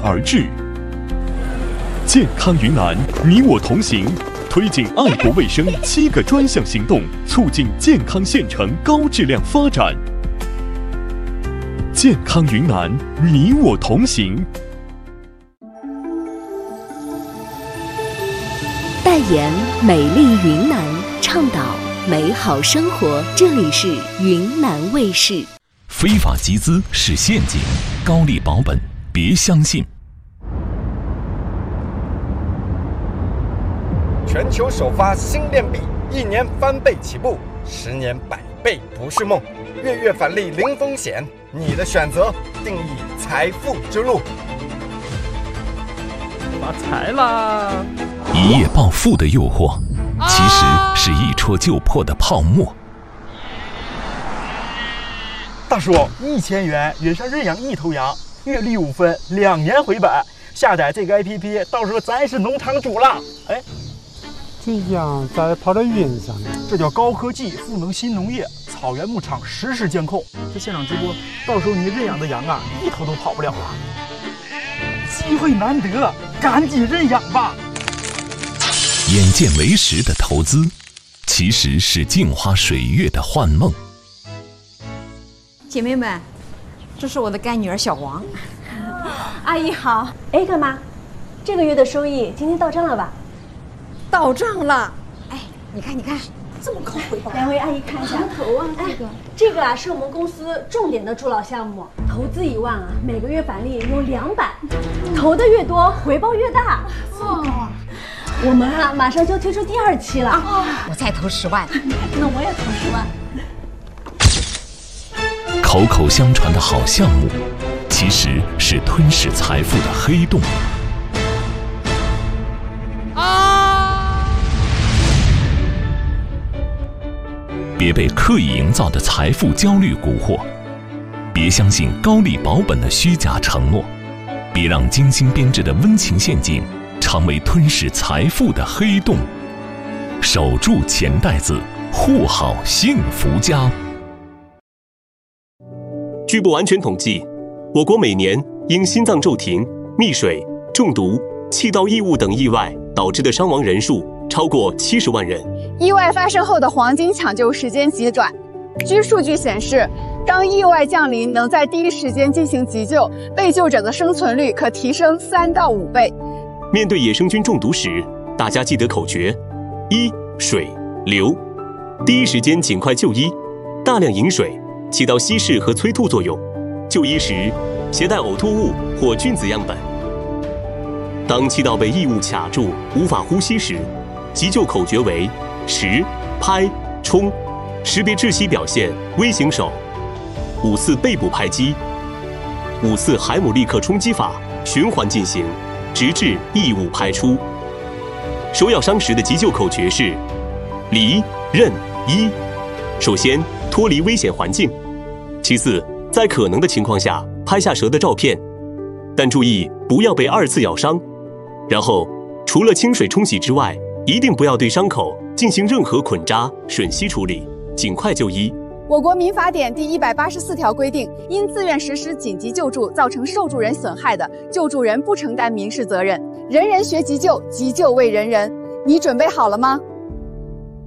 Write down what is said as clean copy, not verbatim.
而治。健康云南，你我同行，推进爱国卫生7个专项行动，促进健康县城高质量发展。健康云南，你我同行。 代言美丽云南，倡导美好生活。这里是云南卫视。 非法集资是陷阱，高利保本别相信。 全球首发新链币，1年翻倍起步，10年100倍不是梦。月返利零风险，你的选择定义财富之路。 发财啦！ 一夜暴富的诱惑，其实是一戳就破的泡沫。 大叔，1000元约上认养1头羊，月利5分，2年回本。下载这个 APP， 到时候咱是农场主了。哎， 这羊咋跑到云上呢？ 这叫高科技赋能新农业，草原牧场实时监控。这现场直播，到时候你认养的羊啊，1头都跑不了啊！机会难得，赶紧认养吧。 眼见为实的投资，其实是镜花水月的幻梦。 姐妹们，这是我的干女儿小王。 阿姨好。哎，干妈，这个月的收益今天到账了吧？ 到账了。哎，你看，这么高回报。 两位阿姨看一下。 头啊， 这个啊是我们公司重点的助老项目，投资1万啊，每个月返利有200，投的越多，回报越大。这么高啊！我们啊马上就推出第2期了。 我再投10万。 那我也投10万。 口口相传的好项目，其实是吞噬财富的黑洞。别被刻意营造的财富焦虑蛊惑，别相信高利保本的虚假承诺，别让精心编织的温情陷阱成为吞噬财富的黑洞。守住钱袋子，护好幸福家。 据不完全统计，我国每年因心脏骤停、溺水、中毒、气道异物等意外导致的伤亡人数超过70万人。 意外发生后的黄金抢救时间极短。据数据显示，当意外降临，能在第一时间进行急救，被救者的生存率可提升3到5倍。 面对野生菌中毒时，大家记得口诀：1水流，第一时间尽快就医，大量饮水，起到稀释和催吐作用。就医时携带呕吐物或菌子样本。当气道被异物卡住无法呼吸时，急救口诀为10、拍、冲，识别窒息表现微型手，5次背部拍击，5次海姆立克冲击法循环进行，直至异物排出。手咬伤时的急救口诀是离、任、医。首先脱离危险环境，其次在可能的情况下拍下蛇的照片，但注意不要被2次咬伤。然后除了清水冲洗之外，一定不要对伤口进行任何捆扎、吮吸处理，尽快就医。 我国民法典第184条规定，因自愿实施紧急救助造成受助人损害的，救助人不承担民事责任。人人学急救，急救为人人。你准备好了吗？